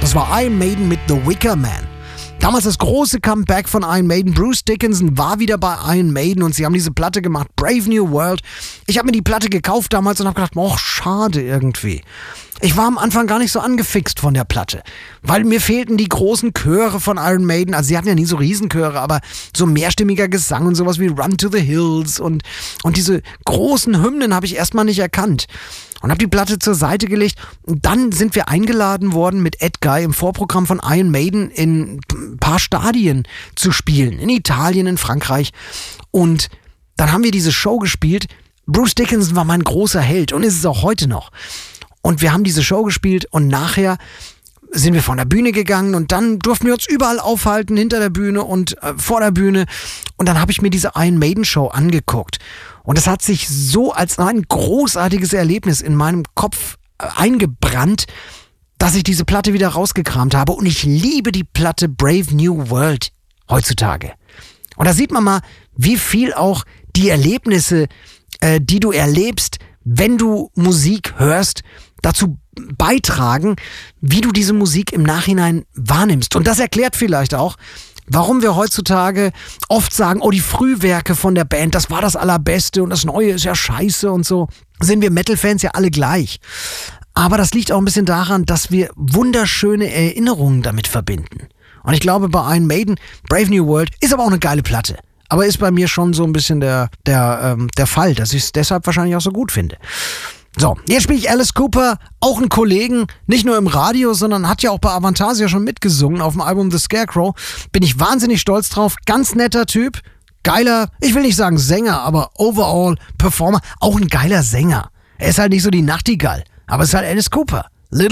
Das war Iron Maiden mit The Wicker Man. Damals das große Comeback von Iron Maiden. Bruce Dickinson war wieder bei Iron Maiden und sie haben diese Platte gemacht, Brave New World. Ich habe mir die Platte gekauft damals und habe gedacht, oh, schade irgendwie. Ich war am Anfang gar nicht so angefixt von der Platte, weil mir fehlten die großen Chöre von Iron Maiden. Also sie hatten ja nie so Riesenchöre, aber so mehrstimmiger Gesang und sowas wie Run to the Hills und diese großen Hymnen habe ich erstmal nicht erkannt. Und habe die Platte zur Seite gelegt. Und dann sind wir eingeladen worden, mit Ed Guy im Vorprogramm von Iron Maiden in ein paar Stadien zu spielen. In Italien, in Frankreich. Und dann haben wir diese Show gespielt. Bruce Dickinson war mein großer Held und ist es auch heute noch. Und wir haben diese Show gespielt und nachher sind wir von der Bühne gegangen und dann durften wir uns überall aufhalten, hinter der Bühne und vor der Bühne. Und dann habe ich mir diese Iron Maiden Show angeguckt. Und es hat sich so als ein großartiges Erlebnis in meinem Kopf eingebrannt, dass ich diese Platte wieder rausgekramt habe. Und ich liebe die Platte Brave New World heutzutage. Und da sieht man mal, wie viel auch die Erlebnisse, die du erlebst, wenn du Musik hörst, dazu beitragen, wie du diese Musik im Nachhinein wahrnimmst. Und das erklärt vielleicht auch, warum wir heutzutage oft sagen, oh, die Frühwerke von der Band, das war das Allerbeste und das Neue ist ja scheiße und so. Sind wir Metal-Fans ja alle gleich. Aber das liegt auch ein bisschen daran, dass wir wunderschöne Erinnerungen damit verbinden. Und ich glaube, bei Iron Maiden, Brave New World, ist aber auch eine geile Platte. Aber ist bei mir schon so ein bisschen der Fall, dass ich es deshalb wahrscheinlich auch so gut finde. So, jetzt spiele ich Alice Cooper, auch einen Kollegen, nicht nur im Radio, sondern hat ja auch bei Avantasia schon mitgesungen auf dem Album The Scarecrow. Bin ich wahnsinnig stolz drauf, ganz netter Typ, geiler, ich will nicht sagen Sänger, aber overall Performer, auch ein geiler Sänger. Er ist halt nicht so die Nachtigall, aber es ist halt Alice Cooper.